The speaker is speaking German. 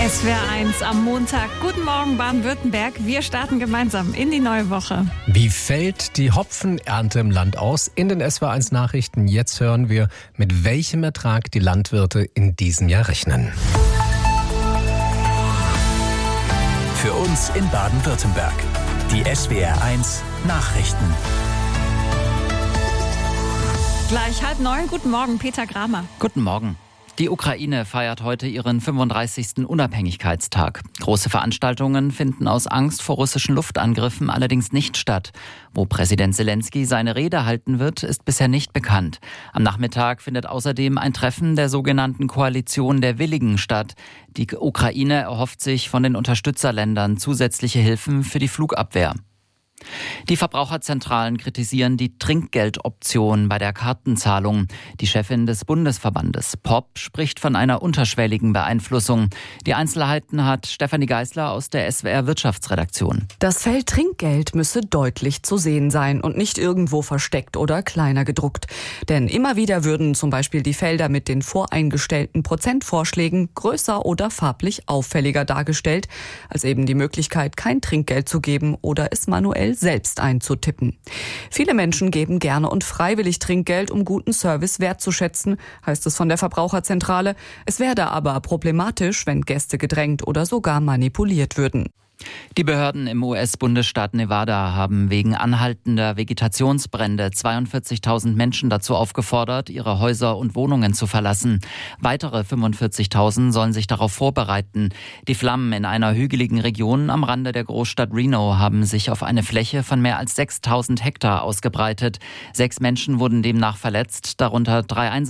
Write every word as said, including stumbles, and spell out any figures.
S W R eins am Montag. Guten Morgen Baden-Württemberg. Wir starten gemeinsam in die neue Woche. Wie fällt die Hopfenernte im Land aus? In den S W R eins Nachrichten. Jetzt hören wir, mit welchem Ertrag die Landwirte in diesem Jahr rechnen. Für uns in Baden-Württemberg. Die S W R eins Nachrichten. Gleich halb neun. Guten Morgen, Peter Kramer. Guten Morgen. Die Ukraine feiert heute ihren fünfunddreißigsten Unabhängigkeitstag. Große Veranstaltungen finden aus Angst vor russischen Luftangriffen allerdings nicht statt. Wo Präsident Selenskyj seine Rede halten wird, ist bisher nicht bekannt. Am Nachmittag findet außerdem ein Treffen der sogenannten Koalition der Willigen statt. Die Ukraine erhofft sich von den Unterstützerländern zusätzliche Hilfen für die Flugabwehr. Die Verbraucherzentralen kritisieren die Trinkgeldoption bei der Kartenzahlung. Die Chefin des Bundesverbandes P O P spricht von einer unterschwelligen Beeinflussung. Die Einzelheiten hat Stefanie Geisler aus der S W R Wirtschaftsredaktion. Das Feld Trinkgeld müsse deutlich zu sehen sein und nicht irgendwo versteckt oder kleiner gedruckt. Denn immer wieder würden zum Beispiel die Felder mit den voreingestellten Prozentvorschlägen größer oder farblich auffälliger dargestellt, als eben die Möglichkeit, kein Trinkgeld zu geben oder es manuell selbst einzutippen. Viele Menschen geben gerne und freiwillig Trinkgeld, um guten Service wertzuschätzen, heißt es von der Verbraucherzentrale. Es werde aber problematisch, wenn Gäste gedrängt oder sogar manipuliert würden. Die Behörden im U S-Bundesstaat Nevada haben wegen anhaltender Vegetationsbrände zweiundvierzigtausend Menschen dazu aufgefordert, ihre Häuser und Wohnungen zu verlassen. Weitere fünfundvierzigtausend sollen sich darauf vorbereiten. Die Flammen in einer hügeligen Region am Rande der Großstadt Reno haben sich auf eine Fläche von mehr als sechstausend Hektar ausgebreitet. Sechs Menschen wurden demnach verletzt, darunter drei Einsatzkräfte.